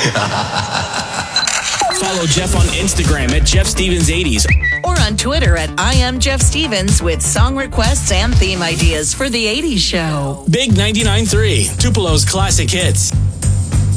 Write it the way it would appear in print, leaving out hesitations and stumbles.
Follow Jeff on Instagram at Jeff Stevens 80s. Or on Twitter at I am Jeff Stevens with song requests and theme ideas for the 80s show. Big 99.3, Tupelo's classic hits.